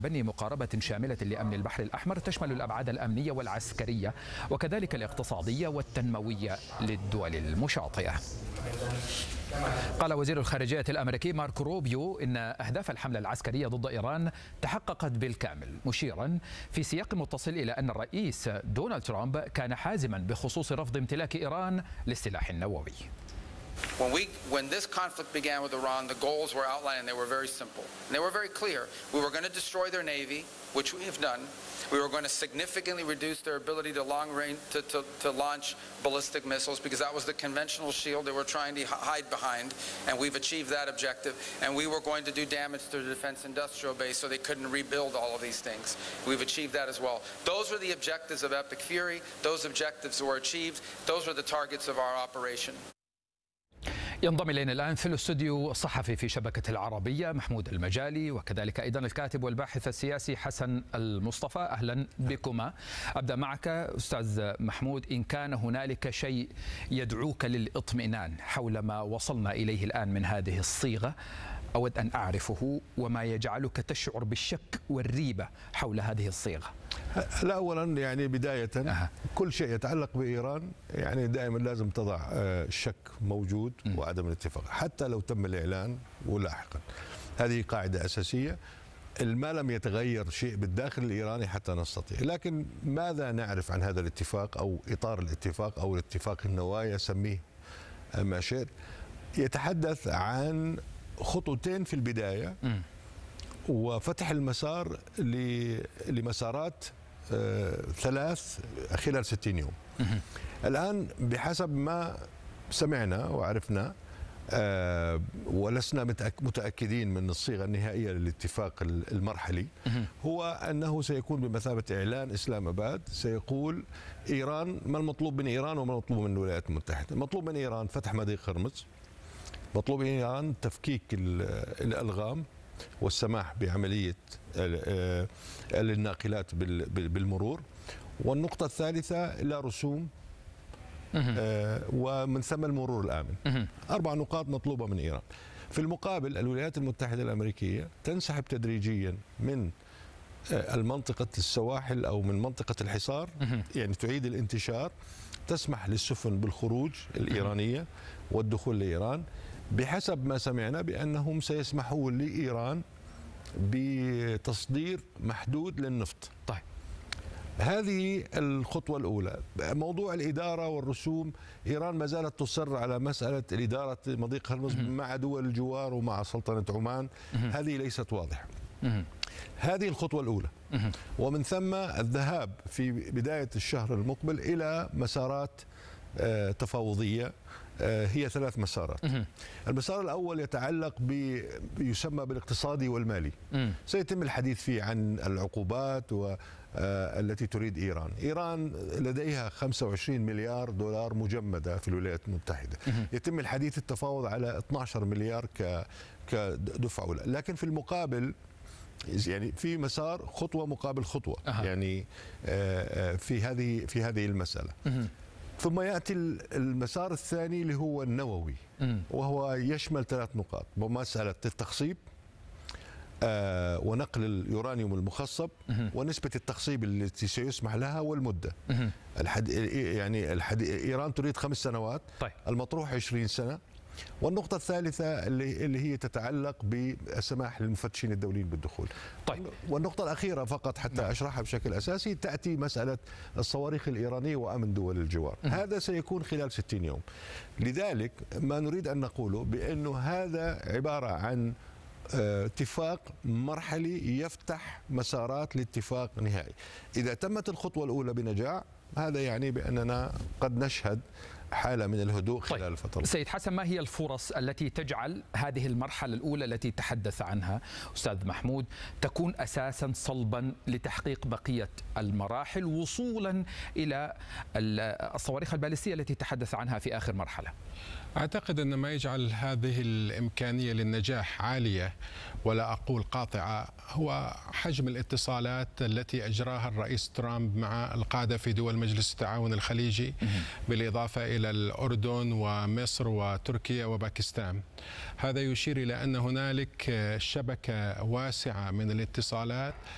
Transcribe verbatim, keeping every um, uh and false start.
بني مقاربة شاملة لأمن البحر الأحمر تشمل الأبعاد الأمنية والعسكرية وكذلك الاقتصادية والتنموية للدول المشاطئة. قال وزير الخارجية الأمريكي ماركو روبيو إن أهداف الحملة العسكرية ضد إيران تحققت بالكامل، مشيرا في سياق متصل إلى أن الرئيس دونالد ترامب كان حازما بخصوص رفض امتلاك إيران للسلاح النووي. When we, when this conflict began with Iran, the goals were outlined and they were very simple. And they were very clear. We were going to destroy their navy, which we have done. We were going to significantly reduce their ability to long range to, to, to launch ballistic missiles, because that was the conventional shield they were trying to hide behind, and we've achieved that objective. And we were going to do damage to the defense industrial base so they couldn't rebuild all of these things. We've achieved that as well. Those were the objectives of Epic Fury. Those objectives were achieved. Those were the targets of our operation. ينضم إلينا الآن في الاستوديو الصحفي في شبكة العربية محمود المجالي، وكذلك أيضا الكاتب والباحث السياسي حسن المصطفى. أهلا بكما. أبدأ معك أستاذ محمود، إن كان هنالك شيء يدعوك للإطمئنان حول ما وصلنا إليه الآن من هذه الصيغة أود أن أعرفه، وما يجعلك تشعر بالشك والريبة حول هذه الصيغة. لا، أولا يعني بداية أه. كل شيء يتعلق بإيران يعني دائما لازم تضع الشك موجود م. وعدم الاتفاق حتى لو تم الإعلان ولاحقا. هذه قاعدة أساسية. ما لم يتغير شيء بالداخل الإيراني حتى نستطيع. لكن ماذا نعرف عن هذا الاتفاق أو إطار الاتفاق أو الاتفاق النوايا، سميه ما شئت؟ يتحدث عن خطوتين في البداية م. وفتح المسار لمسارات ثلاث خلال ستين يوم. الآن بحسب ما سمعنا وعرفنا ولسنا متأكدين من الصيغة النهائية للاتفاق المرحلي، هو أنه سيكون بمثابة إعلان إسلام آباد سيقول إيران ما المطلوب من إيران وما المطلوب من الولايات المتحدة. المطلوب من إيران فتح مضيق هرمز، مطلوب من إيران تفكيك الألغام والسماح بعملية الناقلات بالمرور، والنقطة الثالثة لا رسوم ومن ثم المرور الآمن. أربع نقاط مطلوبة من إيران. في المقابل الولايات المتحدة الأمريكية تنسحب تدريجيا من المنطقة السواحل أو من منطقة الحصار، يعني تعيد الانتشار، تسمح للسفن بالخروج الإيرانية والدخول لإيران، بحسب ما سمعنا بأنهم سيسمحوا لإيران بتصدير محدود للنفط. طيب، هذه الخطوة الأولى. موضوع الإدارة والرسوم، إيران ما زالت تصر على مسألة الإدارة مضيق هرمز مع دول الجوار ومع سلطنة عمان. هذه ليست واضحة. هذه الخطوة الأولى، ومن ثم الذهاب في بداية الشهر المقبل إلى مسارات تفاوضية. هي ثلاث مسارات. المسار الأول يتعلق ب يسمى بالاقتصادي والمالي. سيتم الحديث فيه عن العقوبات والتي تريد إيران. إيران لديها خمسة وعشرين مليار دولار مجمدة في الولايات المتحدة. يتم الحديث التفاوض على اثني عشر مليار كدفعة أولى، لكن في المقابل يعني في مسار خطوة مقابل خطوة. أه. يعني في هذه في هذه المسألة. ثم يأتي المسار الثاني اللي هو النووي، وهو يشمل ثلاث نقاط: مسألة التخصيب آه ونقل اليورانيوم المخصب ونسبة التخصيب التي سيسمح لها والمدة. الحد يعني الحد إيران تريد خمس سنوات. طيب. المطروح عشرين سنة. والنقطة الثالثة اللي اللي هي تتعلق بالسماح للمفتشين الدوليين بالدخول. طيب. والنقطة الأخيرة فقط حتى أشرحها بشكل أساسي، تأتي مسألة الصواريخ الإيرانية وأمن دول الجوار. هذا سيكون خلال ستين يوم. لذلك ما نريد أن نقوله بأنه هذا عبارة عن اتفاق مرحلي يفتح مسارات لاتفاق نهائي. إذا تمت الخطوة الأولى بنجاح، هذا يعني بأننا قد نشهد حالة من الهدوء خلال طيب. الفترة. سيد حسن، ما هي الفرص التي تجعل هذه المرحلة الأولى التي تحدث عنها أستاذ محمود تكون أساسا صلبا لتحقيق بقية المراحل وصولا إلى الصواريخ البالستية التي تحدث عنها في آخر مرحلة؟ أعتقد أن ما يجعل هذه الإمكانية للنجاح عالية ولا أقول قاطعة هو حجم الاتصالات التي أجراها الرئيس ترامب مع القادة في دول مجلس التعاون الخليجي، بالإضافة إلى الأردن ومصر وتركيا وباكستان. هذا يشير إلى أن هنالك شبكة واسعة من الاتصالات